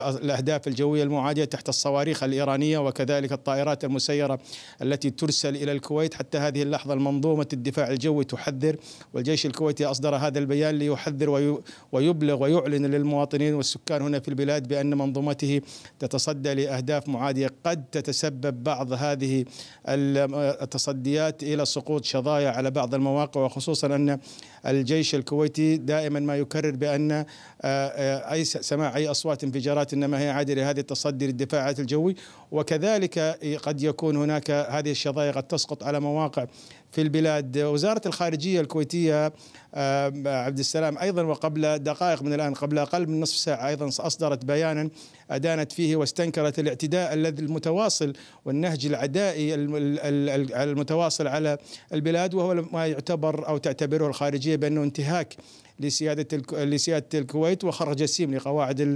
الأهداف الجوية المعادية تحت الصواريخ الإيرانية وكذلك الطائرات المسيرة التي ترسل إلى الكويت. حتى هذه اللحظة المنظومة الدفاع الجوي تحذر، والجيش الكويتي أصدر هذا البيان ليحذر ويبلغ ويعلن للمواطنين والسكان هنا في البلاد بأن منظومته تتصدى لأهداف معادية قد تتسبب بعض هذه التصديات إلى سقوط شظايا على بعض المواقع، وخصوصا أن الجيش الكويتي دائما ما يكرر بأن أي سماع أي أصوات انفجارات إنما هي عادة لهذه التصدي للدفاعات الجوي. وكذلك قد يكون هناك هذه الشظايا قد تسقط على مواقع في البلاد. وزارة الخارجية الكويتية عبد السلام أيضا وقبل دقائق من الآن، قبل أقل من نصف ساعة أيضا أصدرت بيانا أدانت فيه واستنكرت الاعتداء الذي المتواصل والنهج العدائي المتواصل على البلاد، وهو ما يعتبر أو تعتبره الخارجية بأنه انتهاك لسيادة الكويت وخرج جسيم لقواعد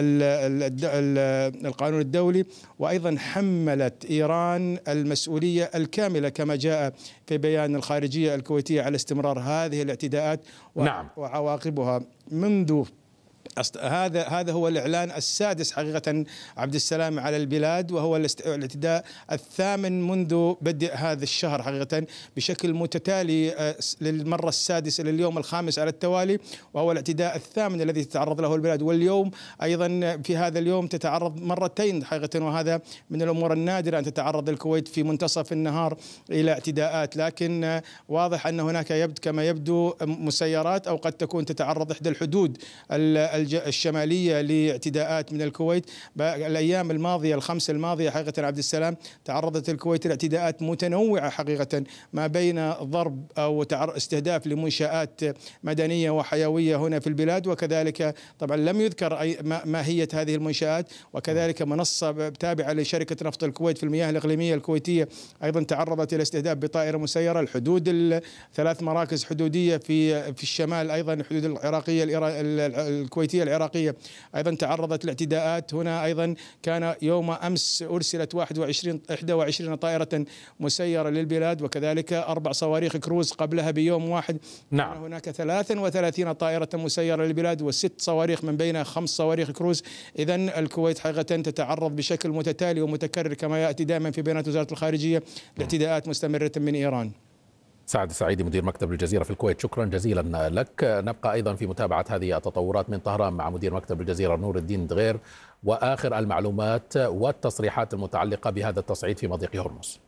القانون الدولي. وأيضا حملت إيران المسؤولية الكاملة كما جاء في بيان الخارجية الكويتية على استمرار هذه الاعتداءات وعواقبها منذ هذا هو الإعلان السادس حقيقة عبد السلام على البلاد، وهو الاعتداء الثامن منذ بدء هذا الشهر حقيقة بشكل متتالي للمرة السادسة لليوم الخامس على التوالي، وهو الاعتداء الثامن الذي تتعرض له البلاد. واليوم أيضا في هذا اليوم تتعرض مرتين حقيقة، وهذا من الأمور النادرة أن تتعرض الكويت في منتصف النهار إلى اعتداءات. لكن واضح أن هناك كما يبدو مسيرات أو قد تكون تتعرض إحدى الحدود الشمالية لاعتداءات من الكويت. الأيام الماضية الخمس الماضية حقيقة عبد السلام تعرضت الكويت لاعتداءات متنوعة حقيقة، ما بين ضرب أو استهداف لمنشآت مدنية وحيوية هنا في البلاد، وكذلك طبعا لم يذكر أي ماهية هذه المنشآت، وكذلك منصة تابعة لشركة نفط الكويت في المياه الإقليمية الكويتية أيضا تعرضت إلى استهداف بطائرة مسيرة. الحدود الثلاث مراكز حدودية في الشمال أيضا الحدود العراقية الكويتية العراقية أيضا تعرضت لاعتداءات. هنا أيضا كان يوم أمس أرسلت 21 طائرة مسيرة للبلاد، وكذلك 4 صواريخ كروز قبلها بيوم واحد. نعم. هناك 33 طائرة مسيرة للبلاد و6 صواريخ من بينها 5 صواريخ كروز. إذن الكويت حقيقة تتعرض بشكل متتالي ومتكرر كما يأتي دائما في بيانات وزارة الخارجية لاعتداءات مستمرة من إيران. سعد السعيدي مدير مكتب الجزيرة في الكويت، شكرا جزيلا لك. نبقى أيضا في متابعة هذه التطورات من طهران مع مدير مكتب الجزيرة نور الدين دغير وآخر المعلومات والتصريحات المتعلقة بهذا التصعيد في مضيق هرمز.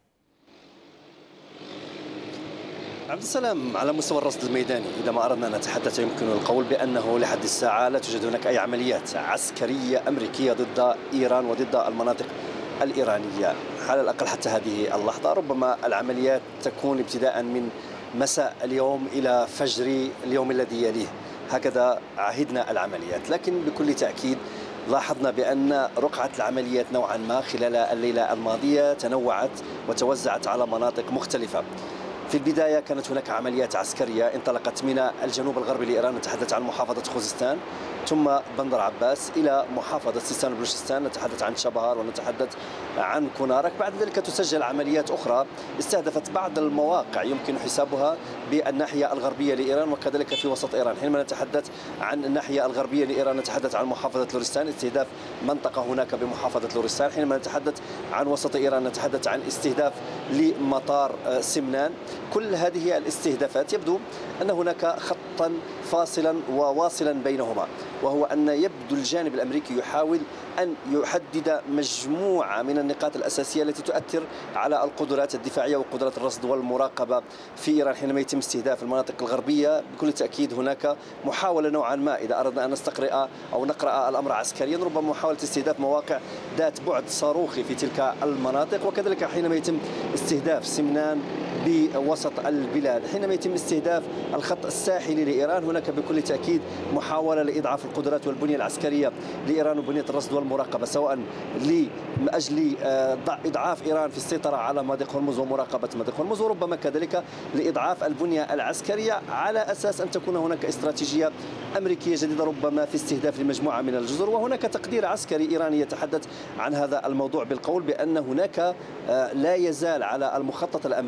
عبد السلام، على مستوى الرصد الميداني إذا ما أردنا أن نتحدث يمكن القول بأنه لحد الساعة لا توجد هناك أي عمليات عسكرية أمريكية ضد إيران وضد المناطق الإيرانية على الأقل حتى هذه اللحظة. ربما العمليات تكون ابتداء من مساء اليوم إلى فجر اليوم الذي يليه، هكذا عهدنا العمليات. لكن بكل تأكيد لاحظنا بأن رقعة العمليات نوعا ما خلال الليلة الماضية تنوعت وتوزعت على مناطق مختلفة. في البداية كانت هناك عمليات عسكرية انطلقت من الجنوب الغربي لإيران، نتحدث عن محافظة خوزستان، ثم بندر عباس إلى محافظة سيستان وبلوشستان، نتحدث عن شبهار ونتحدث عن كونارك. بعد ذلك تسجل عمليات أخرى استهدفت بعض المواقع يمكن حسابها بالناحية الغربية لإيران وكذلك في وسط إيران. حينما نتحدث عن الناحية الغربية لإيران نتحدث عن محافظة لورستان، استهداف منطقة هناك بمحافظة لورستان. حينما نتحدث عن وسط إيران نتحدث عن استهداف لمطار سمنان. كل هذه الاستهدافات يبدو أن هناك خطا فاصلا وواصلا بينهما، وهو أن يبدو الجانب الأمريكي يحاول أن يحدد مجموعة من النقاط الأساسية التي تؤثر على القدرات الدفاعية وقدرات الرصد والمراقبة في إيران. حينما يتم استهداف المناطق الغربية بكل تأكيد هناك محاولة نوعا ما، إذا أردنا أن نستقرئ أو نقرأ الأمر عسكريا، ربما محاولة استهداف مواقع ذات بعد صاروخي في تلك المناطق. وكذلك حينما يتم استهداف سمنان بوسط البلاد، حينما يتم استهداف الخط الساحلي لإيران، هناك بكل تأكيد محاولة لإضعاف القدرات والبنية العسكرية لإيران وبنية الرصد والمراقبة، سواء لأجل إضعاف إيران في السيطرة على مضيق هرمز ومراقبة مضيق هرمز، وربما كذلك لإضعاف البنية العسكرية على أساس أن تكون هناك استراتيجية أمريكية جديدة ربما في استهداف لمجموعة من الجزر. وهناك تقدير عسكري إيراني يتحدث عن هذا الموضوع بالقول بأن هناك لا يزال على المخطط الأمريكي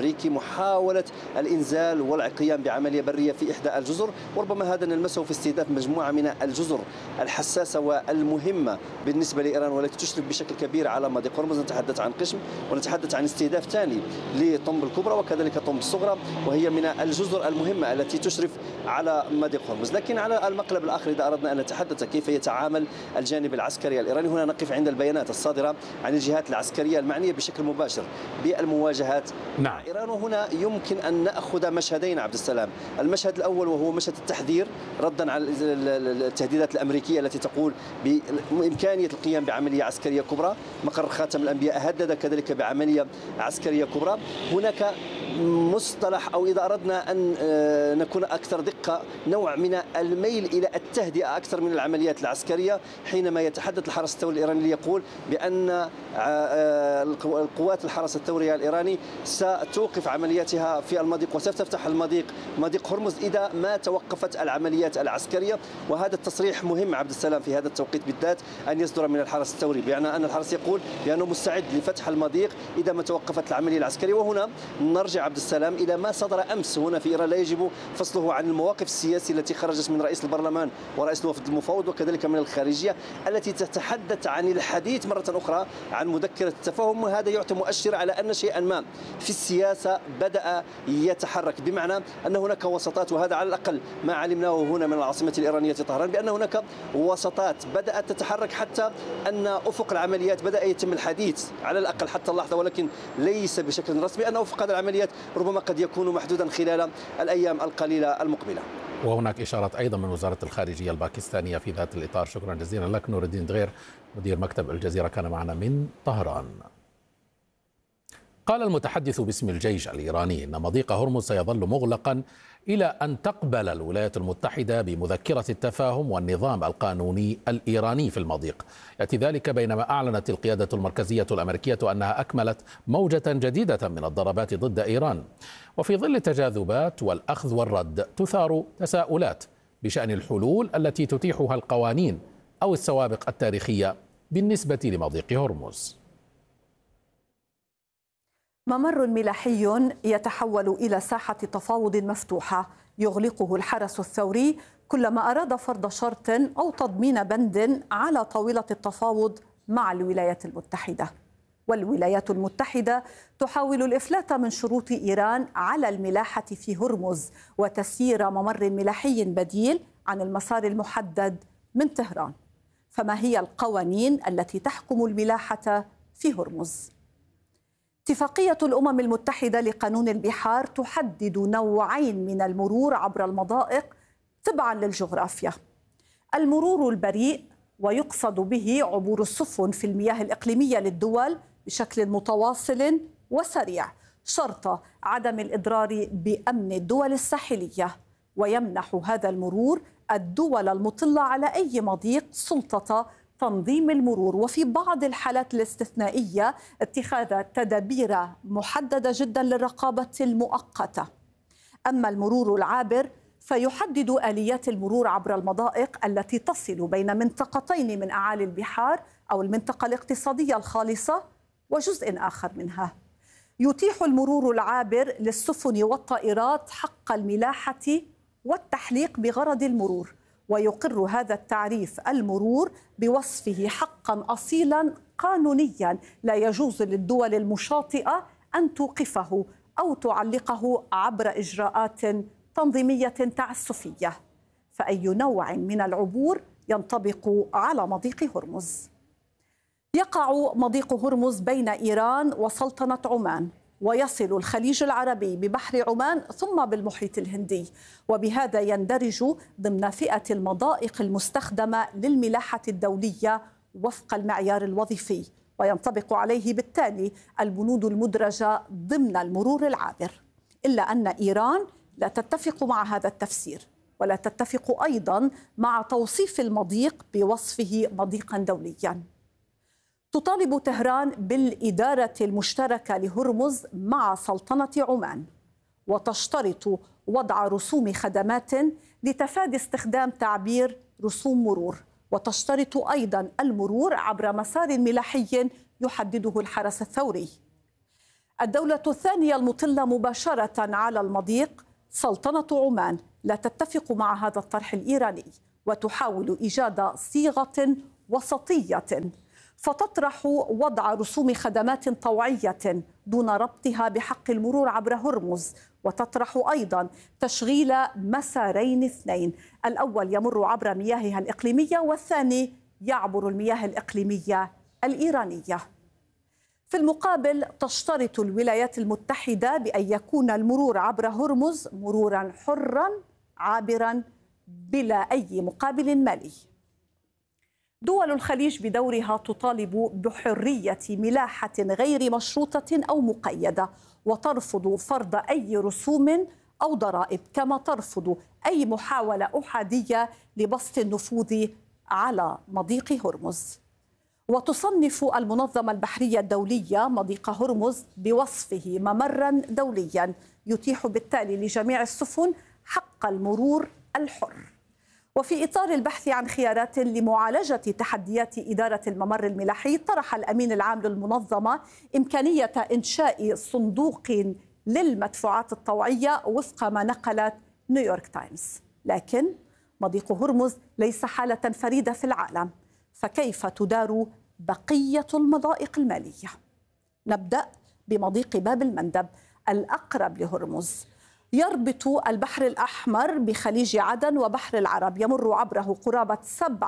محاولة الإنزال والقيام بعملية برية في إحدى الجزر، وربما هذا نلمسه في استهداف مجموعة من الجزر الحساسة والمهمة بالنسبة لإيران والتي تشرف بشكل كبير على مضيق هرمز. نتحدث عن قشم، ونتحدث عن استهداف ثاني لطنب الكبرى وكذلك طنب الصغرى، وهي من الجزر المهمة التي تشرف على مضيق هرمز. لكن على المقلب الآخر إذا أردنا أن نتحدث كيف يتعامل الجانب العسكري الإيراني، هنا نقف عند البيانات الصادرة عن الجهات العسكرية المعنية بشكل مباشر بالمواجهات مع إيران. وهنا يمكن أن نأخذ مشهدين عبد السلام. المشهد الأول وهو مشهد التحذير ردا على التهديدات الأمريكية التي تقول بإمكانية القيام بعملية عسكرية كبرى. مقر خاتم الأنبياء هدد كذلك بعملية عسكرية كبرى. هناك مصطلح، أو إذا أردنا أن نكون أكثر دقة، نوع من الميل إلى التهدئة أكثر من العمليات العسكرية، حينما يتحدث الحرس الثوري الإيراني ليقول بأن القوات الحرس الثوري الإيراني ستوقف عملياتها في المضيق وستفتح مضيق هرمز إذا ما توقفت العمليات العسكرية. وهذا التصريح مهم عبد السلام في هذا التوقيت بالذات أن يصدر من الحرس الثوري، بمعنى أن الحرس يقول بأنه مستعد لفتح المضيق إذا ما توقفت العملية العسكرية. وهنا نرجع عبد السلام إلى ما صدر أمس هنا في إيران، لا يجب فصله عن المواقف السياسية التي خرجت من رئيس البرلمان ورئيس الوفد المفوض وكذلك من الخارجية، التي تتحدث عن الحديث مرة أخرى عن مذكرة التفاهم. وهذا يعطي مؤشر على أن شيئا ما في السياسة بدأ يتحرك، بمعنى أن هناك وسطات، وهذا على الأقل ما علمناه هنا من العاصمة الإيرانية طهران، بأن هناك وسطات بدأت تتحرك، حتى أن أفق العمليات بدأ يتم الحديث على الأقل حتى اللحظة، ولكن ليس بشكل رسمي، أن أفق هذه العمليات ربما قد يكون محدودا خلال الأيام القليلة المقبلة. وهناك إشارات أيضا من وزارة الخارجية الباكستانية في ذات الإطار. شكرا جزيلا لك نور الدين دغير، مدير مكتب الجزيرة، كان معنا من طهران. قال المتحدث باسم الجيش الإيراني إن مضيق هرمز سيظل مغلقا إلى أن تقبل الولايات المتحدة بمذكرة التفاهم والنظام القانوني الإيراني في المضيق. يأتي ذلك بينما أعلنت القيادة المركزية الأمريكية أنها أكملت موجة جديدة من الضربات ضد إيران. وفي ظل التجاذبات والأخذ والرد تثار تساؤلات بشأن الحلول التي تتيحها القوانين أو السوابق التاريخية بالنسبة لمضيق هرمز. ممر ملاحي يتحول إلى ساحة تفاوض مفتوحة يغلقه الحرس الثوري كلما أراد فرض شرط أو تضمين بند على طاولة التفاوض مع الولايات المتحدة. والولايات المتحدة تحاول الإفلات من شروط إيران على الملاحة في هرمز وتسيير ممر ملاحي بديل عن المسار المحدد من طهران. فما هي القوانين التي تحكم الملاحة في هرمز؟ اتفاقية الأمم المتحدة لقانون البحار تحدد نوعين من المرور عبر المضائق تبعا للجغرافيا: المرور البريء، ويقصد به عبور السفن في المياه الإقليمية للدول بشكل متواصل وسريع شرط عدم الإضرار بأمن الدول الساحلية، ويمنح هذا المرور الدول المطلة على أي مضيق سلطة تنظيم المرور، وفي بعض الحالات الاستثنائية اتخاذ تدابير محددة جدا للرقابة المؤقتة. أما المرور العابر فيحدد آليات المرور عبر المضائق التي تصل بين منطقتين من أعالي البحار أو المنطقة الاقتصادية الخالصة وجزء آخر منها. يتيح المرور العابر للسفن والطائرات حق الملاحة والتحليق بغرض المرور، ويقر هذا التعريف المرور بوصفه حقا أصيلا قانونيا لا يجوز للدول المشاطئة أن توقفه أو تعلقه عبر إجراءات تنظيمية تعسفية. فأي نوع من العبور ينطبق على مضيق هرمز؟ يقع مضيق هرمز بين إيران وسلطنة عمان، ويصل الخليج العربي ببحر عمان ثم بالمحيط الهندي، وبهذا يندرج ضمن فئة المضائق المستخدمة للملاحة الدولية وفق المعيار الوظيفي، وينطبق عليه بالتالي البنود المدرجة ضمن المرور العابر. إلا أن إيران لا تتفق مع هذا التفسير، ولا تتفق أيضا مع توصيف المضيق بوصفه مضيقا دوليا. تطالب طهران بالإدارة المشتركة لهرمز مع سلطنة عمان، وتشترط وضع رسوم خدمات لتفادي استخدام تعبير رسوم مرور، وتشترط أيضا المرور عبر مسار ملاحي يحدده الحرس الثوري. الدولة الثانية المطلة مباشرة على المضيق سلطنة عمان لا تتفق مع هذا الطرح الإيراني وتحاول إيجاد صيغة وسطية فتطرح وضع رسوم خدمات طوعية دون ربطها بحق المرور عبر هرمز، وتطرح أيضا تشغيل مسارين اثنين، الأول يمر عبر مياهها الإقليمية والثاني يعبر المياه الإقليمية الإيرانية. في المقابل تشترط الولايات المتحدة بأن يكون المرور عبر هرمز مرورا حرا عابرا بلا أي مقابل مالي. دول الخليج بدورها تطالب بحرية ملاحة غير مشروطة أو مقيدة، وترفض فرض أي رسوم أو ضرائب، كما ترفض أي محاولة أحادية لبسط النفوذ على مضيق هرمز. وتصنف المنظمة البحرية الدولية مضيق هرمز بوصفه ممرا دوليا يتيح بالتالي لجميع السفن حق المرور الحر. وفي إطار البحث عن خيارات لمعالجة تحديات إدارة الممر الملاحي، طرح الأمين العام للمنظمة إمكانية إنشاء صندوق للمدفوعات الطوعية وفق ما نقلت نيويورك تايمز. لكن مضيق هرمز ليس حالة فريدة في العالم، فكيف تدار بقية المضائق المالية؟ نبدأ بمضيق باب المندب الأقرب لهرمز، يربط البحر الأحمر بخليج عدن وبحر العرب، يمر عبره قرابة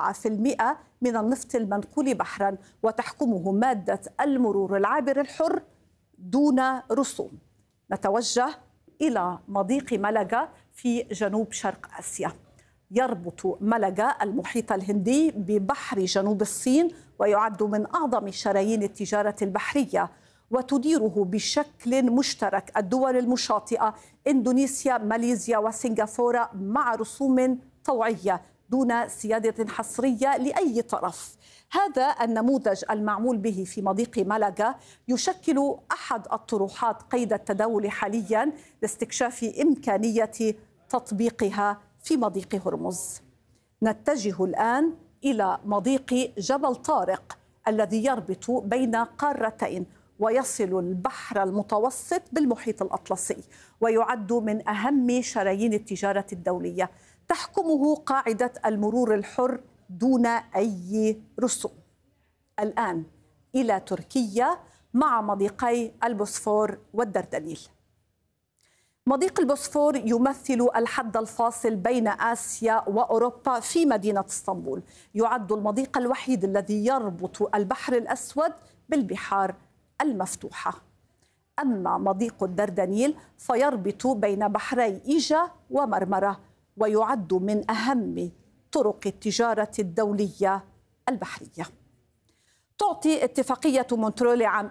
7% من النفط المنقول بحرا، وتحكمه مادة المرور العابر الحر دون رسوم. نتوجه إلى مضيق ملقا في جنوب شرق آسيا، يربط ملقا المحيط الهندي ببحر جنوب الصين، ويعد من أعظم شرايين التجارة البحرية، وتديره بشكل مشترك الدول المشاطئة إندونيسيا، ماليزيا وسنغافورة، مع رسوم طوعية دون سيادة حصرية لأي طرف. هذا النموذج المعمول به في مضيق ملقا يشكل أحد الطروحات قيد التداول حاليا لاستكشاف إمكانية تطبيقها في مضيق هرمز. نتجه الآن إلى مضيق جبل طارق الذي يربط بين قارتين ويصل البحر المتوسط بالمحيط الأطلسي، ويعد من أهم شرايين التجارة الدولية، تحكمه قاعدة المرور الحر دون أي رسوم. الآن إلى تركيا مع مضيقي البوسفور والدردنيل. مضيق البوسفور يمثل الحد الفاصل بين آسيا وأوروبا في مدينة اسطنبول، يعد المضيق الوحيد الذي يربط البحر الأسود بالبحار المفتوحة. أما مضيق الدردنيل فيربط بين بحري إيجا ومرمرة، ويعد من أهم طرق التجارة الدولية البحرية. تعطي اتفاقية مونترول عام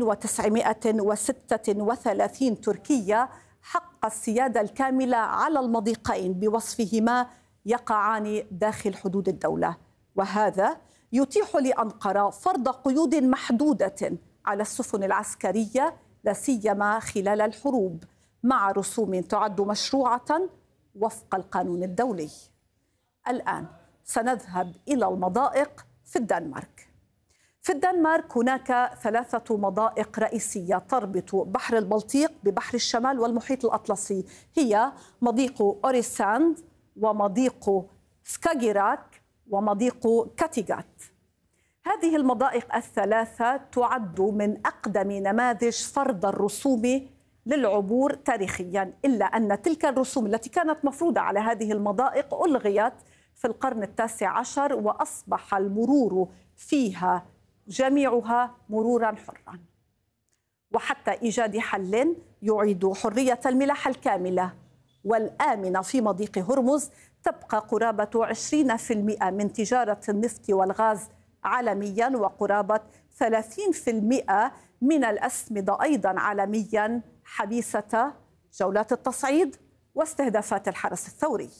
1936 تركيا حق السيادة الكاملة على المضيقين بوصفهما يقعان داخل حدود الدولة، وهذا يتيح لأنقرة فرض قيود محدودة على السفن العسكرية لا سيما خلال الحروب، مع رسوم تعد مشروعة وفق القانون الدولي. الآن سنذهب إلى المضائق في الدنمارك. في الدنمارك هناك 3 مضائق رئيسية تربط بحر البلطيق ببحر الشمال والمحيط الأطلسي، هي مضيق أوريساند ومضيق سكاجيراك ومضيق كاتيغات. هذه المضائق الثلاثة تعد من أقدم نماذج فرض الرسوم للعبور تاريخيا، إلا أن تلك الرسوم التي كانت مفروضة على هذه المضائق ألغيت في القرن ال19 وأصبح المرور فيها جميعها مرورا حرا. وحتى إيجاد حل يعيد حرية الملاحة الكاملة والآمنة في مضيق هرمز، تبقى قرابة 20% من تجارة النفط والغاز عالميا، وقرابة 30% من الأسمدة أيضا عالميا، حبيسة جولات التصعيد واستهدافات الحرس الثوري.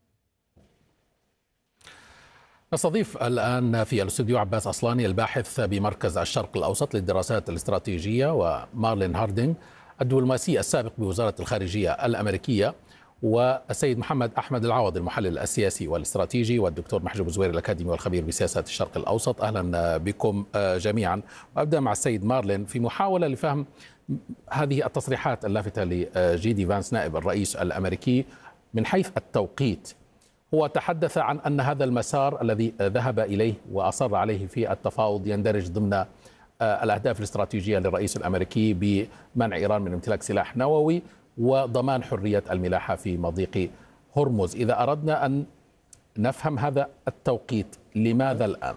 نستضيف الآن في الاستوديو عباس أصلاني الباحث بمركز الشرق الأوسط للدراسات الاستراتيجية، ومارلين هاردينغ الدبلوماسي السابق بوزارة الخارجية الأمريكية، والسيد محمد أحمد العوض المحلل السياسي والاستراتيجي، والدكتور محجوب زوير الأكاديمي والخبير بسياسات الشرق الأوسط. أهلا بكم جميعا. وأبدأ مع السيد مارلين في محاولة لفهم هذه التصريحات اللافتة لجي دي فانس نائب الرئيس الأمريكي من حيث التوقيت، هو تحدث عن أن هذا المسار الذي ذهب إليه وأصر عليه في التفاوض يندرج ضمن الأهداف الاستراتيجية للرئيس الأمريكي بمنع إيران من امتلاك سلاح نووي وضمان حرية الملاحة في مضيق هرمز. إذا أردنا أن نفهم هذا التوقيت، لماذا الآن؟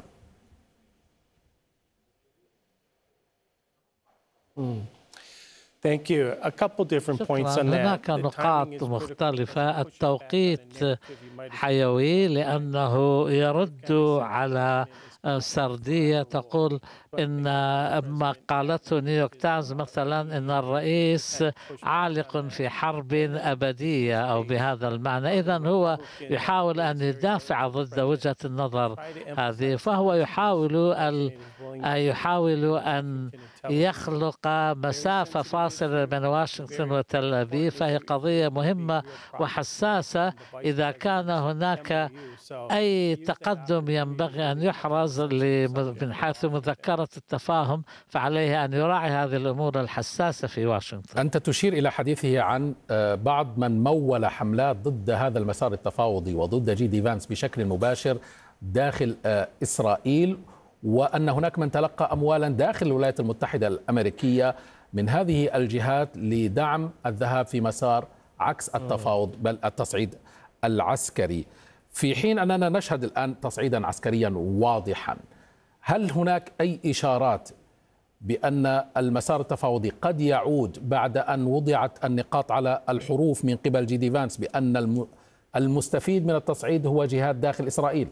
هناك نقاط مختلفة. التوقيت حيوي لأنه يرد على سردية تقول إن ما قالته نيويورك تايمز مثلا إن الرئيس عالق في حرب أبدية أو بهذا المعنى. إذن هو يحاول أن يدافع ضد وجهة النظر هذه، فهو يحاول أن يخلق مسافة فاصلة بين واشنطن وتل أبيب، فهي قضية مهمة وحساسة. إذا كان هناك أي تقدم ينبغي أن يحرز من حيث مذكرة التفاهم، فعليه أن يراعي هذه الأمور الحساسة في واشنطن. أنت تشير إلى حديثه عن بعض من مول حملات ضد هذا المسار التفاوضي وضد جي دي فانس بشكل مباشر داخل إسرائيل، وأن هناك من تلقى أموالا داخل الولايات المتحدة الأمريكية من هذه الجهات لدعم الذهاب في مسار عكس التفاوض بل التصعيد العسكري، في حين أننا نشهد الآن تصعيدا عسكريا واضحا. هل هناك أي إشارات بأن المسار التفاوضي قد يعود بعد أن وضعت النقاط على الحروف من قبل جي دي فانس بأن المستفيد من التصعيد هو جهات داخل إسرائيل؟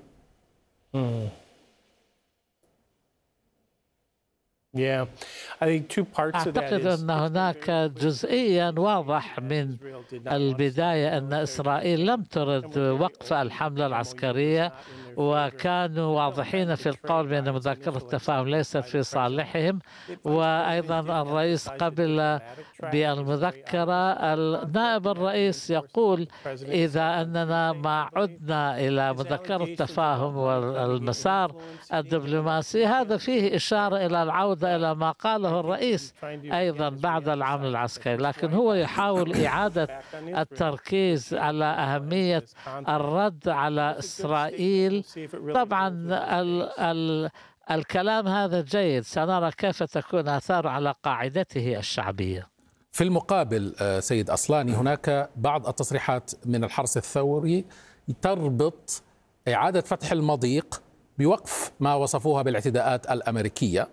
أعتقد أن هناك جزئيا واضح من البداية أن إسرائيل لم ترد وقف الحملة العسكرية، وكانوا واضحين في القول بأن مذكرة التفاهم ليست في صالحهم، وأيضا الرئيس قبل بالمذكرة. نائب الرئيس يقول إذا أننا ما عدنا إلى مذكرة التفاهم والمسار الدبلوماسي، هذا فيه إشارة إلى العودة إلى ما قاله الرئيس أيضا بعد العمل العسكري، لكن هو يحاول إعادة التركيز على أهمية الرد على إسرائيل. طبعا الكلام هذا جيد، سنرى كيف تكون آثاره على قاعدته الشعبية. في المقابل سيد أصلاني، هناك بعض التصريحات من الحرس الثوري تربط إعادة فتح المضيق بوقف ما وصفوها بالاعتداءات الأمريكية،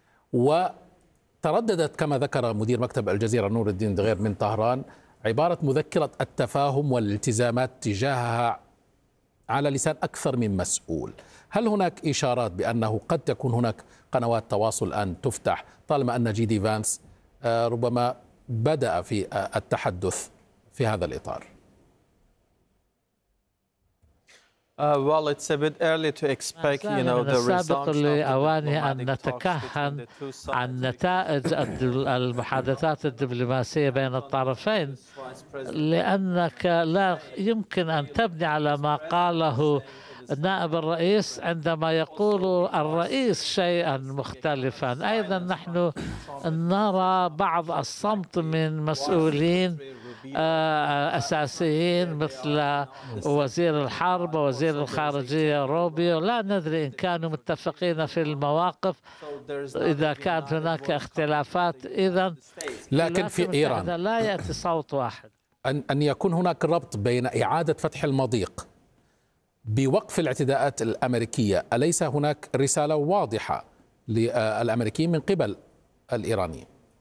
وترددت كما ذكر مدير مكتب الجزيرة نور الدين دغير من طهران عبارة مذكرة التفاهم والالتزامات تجاهها على لسان أكثر من مسؤول. هل هناك إشارات بأنه قد تكون هناك قنوات تواصل الآن تفتح طالما أن جي دي فانس ربما بدأ في التحدث في هذا الإطار؟ من السابق لأوانه أن نتكهن عن نتائج المحادثات الدبلوماسية بين الطرفين، لأنك لا يمكن أن تبني على ما قاله نائب الرئيس عندما يقول الرئيس شيئا مختلفا. أيضا نحن نرى بعض الصمت من مسؤولين أساسيين مثل وزير الحرب ووزير الخارجية روبيو، لا ندري إن كانوا متفقين في المواقف. إذا كانت هناك اختلافات إذن لكن في إيران لا يأتي صوت واحد. أن يكون هناك ربط بين إعادة فتح المضيق بوقف الاعتداءات الأمريكية، أليس هناك رسالة واضحة للأمريكيين من قبل الإيرانيين؟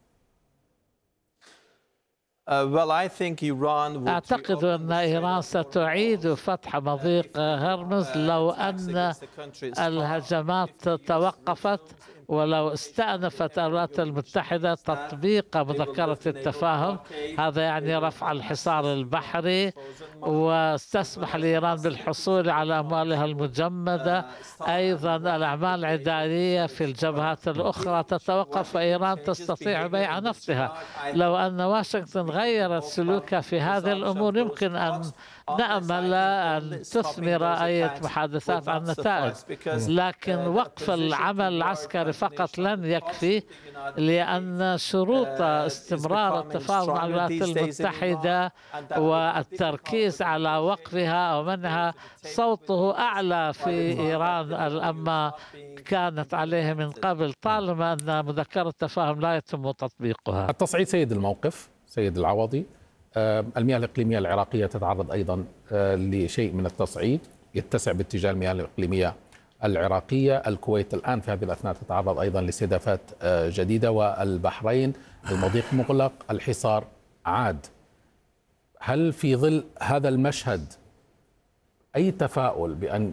أعتقد أن إيران ستعيد فتح مضيق هرمز لو أن الهجمات توقفت، ولو استأنفت الولايات المتحدة تطبيق مذكرة التفاهم. هذا يعني رفع الحصار البحري، واستسمح لإيران بالحصول على أموالها المجمدة. أيضا الأعمال العدائية في الجبهات الأخرى تتوقف، فإيران تستطيع بيع نفطها. لو أن واشنطن غيرت سلوكها في هذه الأمور يمكن أن نأمل أن تثمر أي محادثات عن نتائج، لكن وقف العمل العسكري فقط لن يكفي، لأن شروط استمرار التفاوض مع الولايات المتحدة والتركيز على وقفها أو منها صوته أعلى في إيران أما كانت عليه من قبل، طالما أن مذكرة التفاهم لا يتم تطبيقها. التصعيد سيد الموقف سيد العوضي، المياه الإقليمية العراقية تتعرض أيضا لشيء من التصعيد يتسع باتجاه المياه الإقليمية العراقية. الكويت الآن في هذه الأثناء تتعرض أيضا لاستهدافات جديدة، والبحرين المضيق مغلق، الحصار عاد. هل في ظل هذا المشهد أي تفاؤل بأن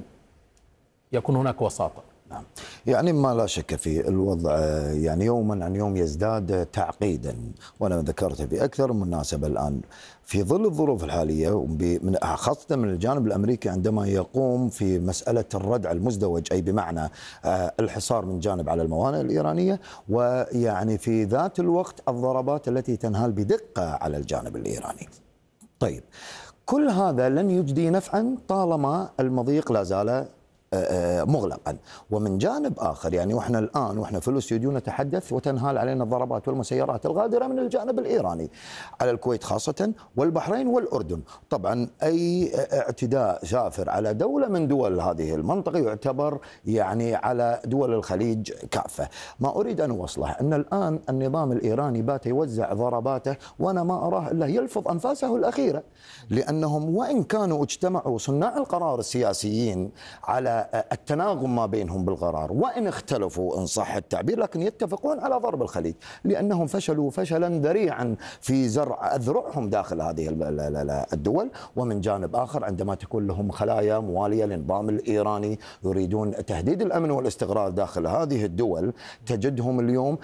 يكون هناك وساطة؟ نعم، يعني ما لا شك في الوضع يعني يوما عن يوم يزداد تعقيدا، وانا ذكرت في اكثر من مناسبه الان في ظل الظروف الحاليه، خاصه من الجانب الامريكي عندما يقوم في مساله الردع المزدوج، اي بمعنى الحصار من جانب على الموانئ الايرانيه، ويعني في ذات الوقت الضربات التي تنهال بدقه على الجانب الايراني. طيب، كل هذا لن يجدي نفعا طالما المضيق لا زال مغلقا. ومن جانب آخر يعني واحنا في الاستوديو نتحدث وتنهال علينا الضربات والمسيرات الغادرة من الجانب الإيراني على الكويت خاصة والبحرين والأردن. طبعا أي اعتداء سافر على دولة من دول هذه المنطقة يعتبر يعني على دول الخليج كافة. ما أريد أن أوصله أن الآن النظام الإيراني بات يوزع ضرباته، وأنا ما أراه إلا يلفظ أنفاسه الأخيرة، لأنهم وإن كانوا اجتمعوا صناع القرار السياسيين على التناغم ما بينهم بالقرار، وإن اختلفوا إن صح التعبير، لكن يتفقون على ضرب الخليج، لأنهم فشلوا فشلا ذريعا في زرع أذرعهم داخل هذه الدول. ومن جانب آخر عندما تكون لهم خلايا موالية للنظام الإيراني يريدون تهديد الأمن والاستقرار داخل هذه الدول، تجدهم اليوم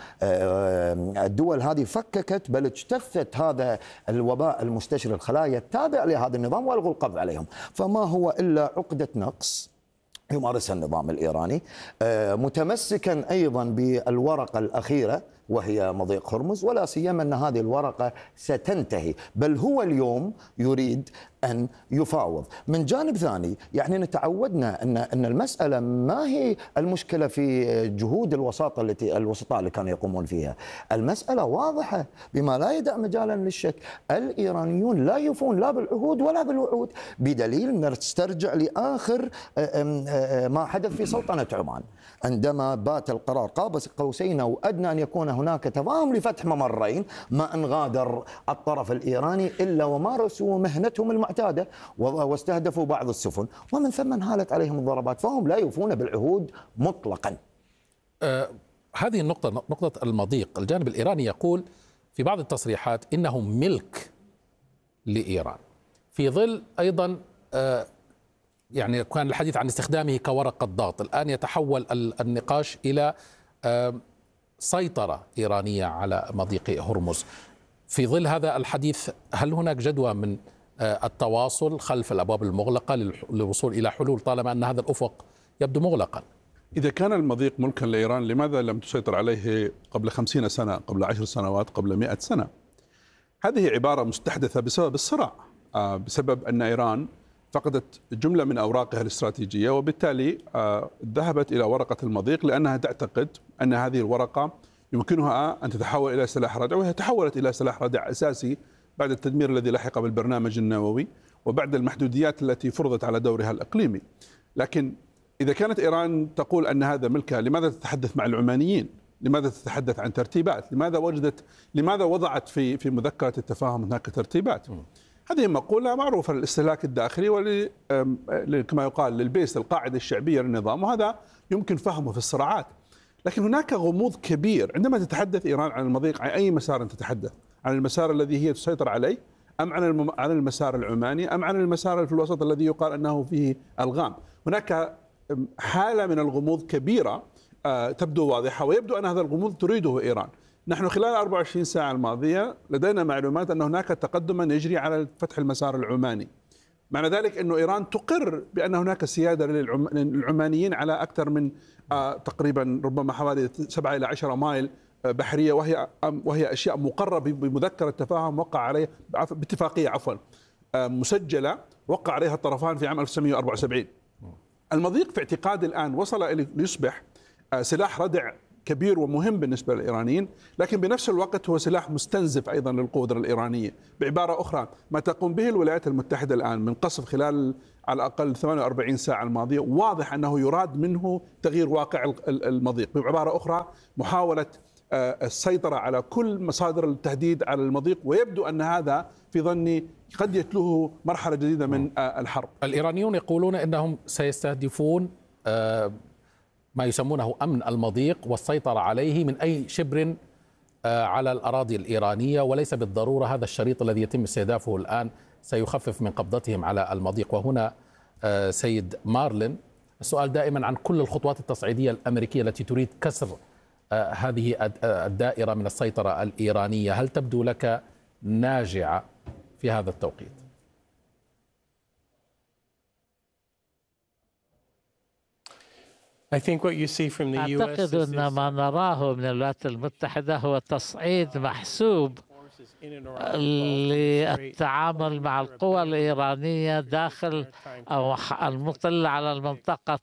الدول هذه فككت بل اجتثت هذا الوباء المستشري الخلايا التابع لهذا النظام والغوا القبض عليهم. فما هو إلا عقدة نقص يمارسها النظام الإيراني، متمسكا أيضا بالورقة الأخيرة وهي مضيق هرمز، ولا سيما أن هذه الورقة ستنتهي، بل هو اليوم يريد أن يفاوض. من جانب ثاني يعني نتعودنا أن المسألة ما هي المشكلة في جهود الوسطاء اللي كانوا يقومون فيها. المسألة واضحة بما لا يدع مجالا للشك، الإيرانيون لا يوفون لا بالعهود ولا بالوعود، بدليل نسترجع لآخر ما حدث في سلطنة عمان عندما بات القرار قاب قوسين أو أدنى أن يكون هناك تفاهم لفتح ممرين، ما أن غادر الطرف الإيراني إلا ومارسوا مهنتهم المعتادة واستهدفوا بعض السفن، ومن ثم انهالت عليهم الضربات، فهم لا يوفون بالعهود مطلقا. هذه النقطة، نقطة المضيق، الجانب الإيراني يقول في بعض التصريحات إنه ملك لإيران، في ظل أيضا يعني كان الحديث عن استخدامه كورقة ضغط. الآن يتحول النقاش إلى سيطرة إيرانية على مضيق هرمز. في ظل هذا الحديث هل هناك جدوى من التواصل خلف الأبواب المغلقة للوصول إلى حلول، طالما أن هذا الأفق يبدو مغلقا؟ إذا كان المضيق ملكا لإيران لماذا لم تسيطر عليه قبل 50 سنة، قبل 10 سنوات، قبل 100 سنة؟ هذه عبارة مستحدثة بسبب الصراع، بسبب أن إيران فقدت جملة من أوراقها الاستراتيجية، وبالتالي ذهبت إلى ورقة المضيق لأنها تعتقد أن هذه الورقة يمكنها أن تتحول إلى سلاح ردع، وهي تحولت إلى سلاح ردع أساسي بعد التدمير الذي لحق بالبرنامج النووي وبعد المحدوديات التي فرضت على دورها الإقليمي. لكن إذا كانت إيران تقول أن هذا ملكها، لماذا تتحدث مع العمانيين؟ لماذا تتحدث عن ترتيبات؟ لماذا وضعت في مذكرة التفاهم هناك ترتيبات؟ هذه مقولة معروفة للاستهلاك الداخلي كما يقال للبيس، القاعدة الشعبية للنظام، وهذا يمكن فهمه في الصراعات. لكن هناك غموض كبير عندما تتحدث إيران عن المضيق. عن أي مسار تتحدث؟ عن المسار الذي هي تسيطر عليه، أم عن المسار العماني، أم عن المسار في الوسط الذي يقال أنه فيه ألغام؟ هناك حالة من الغموض كبيرة تبدو واضحة، ويبدو أن هذا الغموض تريده إيران. نحن خلال 24 ساعة الماضية لدينا معلومات أن هناك تقدما يجري على فتح المسار العماني. معنى ذلك أن إيران تقر بأن هناك سيادة للعمانيين على أكثر من تقريبا ربما حوالي 7 إلى 10 مايل بحرية، وهي أشياء مقررة بمذكرة تفاهم وقع عليها باتفاقية مسجلة وقع عليها الطرفان في عام 1974. المضيق في اعتقادي الآن وصل إلى ليصبح سلاح ردع كبير ومهم بالنسبة للإيرانيين، لكن بنفس الوقت هو سلاح مستنزف أيضا للقدرة الإيرانية. بعبارة أخرى، ما تقوم به الولايات المتحدة الآن من قصف خلال على الأقل 48 ساعة الماضية، واضح أنه يراد منه تغيير واقع المضيق. بعبارة أخرى، محاولة السيطرة على كل مصادر التهديد على المضيق، ويبدو أن هذا في ظني قد يتلوه مرحلة جديدة من الحرب. الإيرانيون يقولون أنهم سيستهدفون ما يسمونه أمن المضيق والسيطرة عليه من أي شبر على الأراضي الإيرانية، وليس بالضرورة هذا الشريط الذي يتم استهدافه الآن سيخفف من قبضتهم على المضيق. وهنا سيد مارلين، السؤال دائما عن كل الخطوات التصعيدية الأمريكية التي تريد كسر هذه الدائرة من السيطرة الإيرانية، هل تبدو لك ناجعة في هذا التوقيت؟ أعتقد أن ما نراه من الولايات المتحدة هو تصعيد محسوب للتعامل مع القوى الإيرانية داخل أو المطلة على المنطقة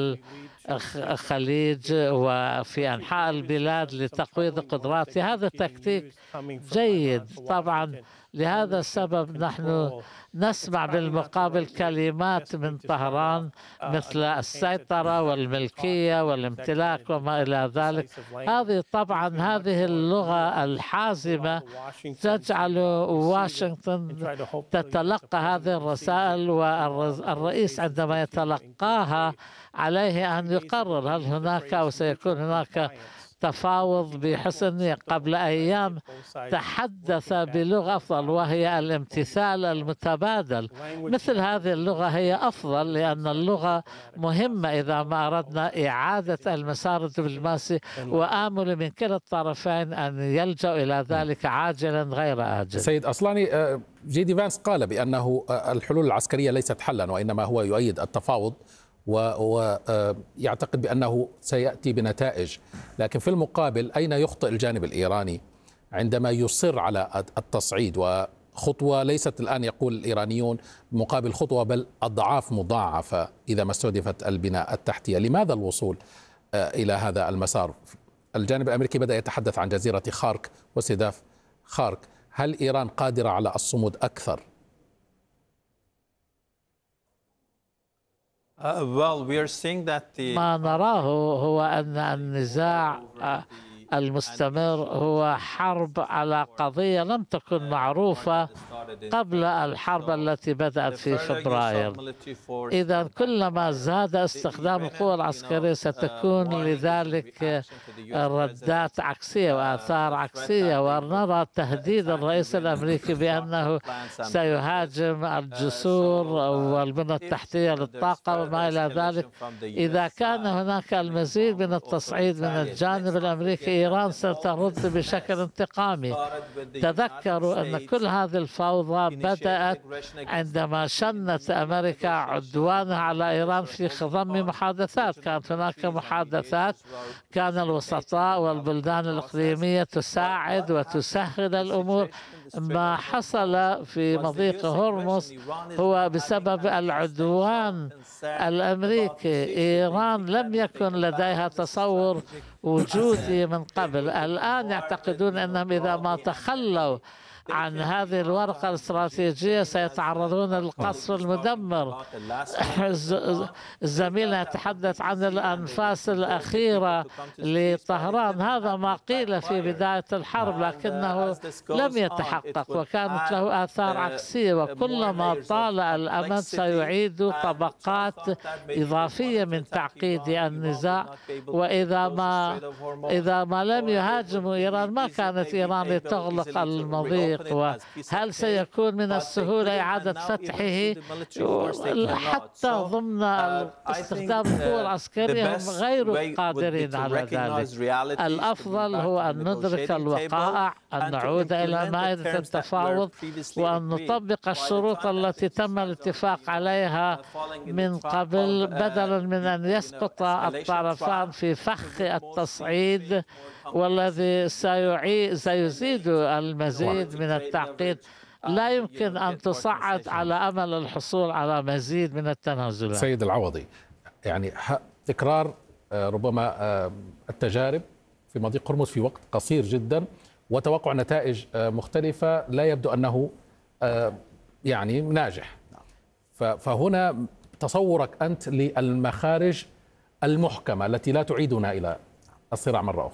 الخليج وفي أنحاء البلاد لتقويض قدراتها. هذا تكتيك جيد طبعا. لهذا السبب نحن نسمع بالمقابل كلمات من طهران مثل السيطرة والملكية والامتلاك وما إلى ذلك. هذه اللغة الحازمة تجعل واشنطن تتلقى هذه الرسائل، والرئيس عندما يتلقاها عليه أن يقرر هل هناك أو سيكون هناك تفاوض بحسن. قبل أيام تحدث بلغة أفضل وهي الامتثال المتبادل. مثل هذه اللغة هي أفضل، لأن اللغة مهمة إذا ما أردنا إعادة المسار الدبلوماسي، وآمل من كلا الطرفين أن يلجأوا إلى ذلك عاجلا غير آجل. سيد أصلاني، جيدي فانس قال بأنه الحلول العسكرية ليست حلا، وإنما هو يؤيد التفاوض ويعتقد بأنه سيأتي بنتائج. لكن في المقابل أين يخطئ الجانب الإيراني عندما يصر على التصعيد، وخطوة ليست الآن يقول الإيرانيون مقابل خطوة بل أضعاف مضاعفة إذا ما استهدفت البناء التحتية؟ لماذا الوصول إلى هذا المسار؟ الجانب الأمريكي بدأ يتحدث عن جزيرة خارك واستهداف خارك. هل إيران قادرة على الصمود أكثر؟ ما نراه هو أن النزاع المستمر هو حرب على قضية لم تكن معروفة قبل الحرب التي بدأت في فبراير. إذا كلما زاد استخدام القوى العسكرية ستكون لذلك ردات عكسية وآثار عكسية، ونرى تهديد الرئيس الأمريكي بأنه سيهاجم الجسور والبنى التحتية للطاقة وما إلى ذلك. إذا كان هناك المزيد من التصعيد من الجانب الأمريكي، إيران سترد بشكل انتقامي. تذكروا أن كل هذه الفوضى بدأت عندما شنت أمريكا عدوانها على إيران في خضم محادثات. كانت هناك محادثات، كان الوسطاء والبلدان الإقليمية تساعد وتسهل الأمور. ما حصل في مضيق هرمز هو بسبب العدوان الأمريكي. إيران لم يكن لديها تصور وجودي من قبل. الآن يعتقدون أنهم إذا ما تخلوا عن هذه الورقة الاستراتيجية سيتعرضون للقصف المدمر. زميلنا يتحدث عن الأنفاس الأخيرة لطهران. هذا ما قيل في بداية الحرب، لكنه لم يتحقق وكانت له آثار عكسية. وكلما طال الأمد سيعيد طبقات إضافية من تعقيد النزاع. وإذا ما لم يهاجموا إيران ما كانت إيران لتغلق المضيق. وهل سيكون من السهولة إعادة فتحه؟ حتى ضمن استخدام القوى العسكرية هم غير قادرين على ذلك. الأفضل هو أن ندرك الوقائع، أن نعود إلى مائدة التفاوض، وأن نطبق الشروط التي تم الاتفاق عليها من قبل، بدلا من أن يسقط الطرفان في فخ التصعيد والذي سيزيد المزيد من التعقيد. لا يمكن أن تصعد على أمل الحصول على مزيد من التنازلات. سيد العوضي، يعني تكرار ربما التجارب في مضيق هرمز في وقت قصير جدا وتوقع نتائج مختلفة لا يبدو أنه يعني ناجح. فهنا تصورك أنت للمخارج المحكمة التي لا تعيدنا إلى الصراع مرة أخرى؟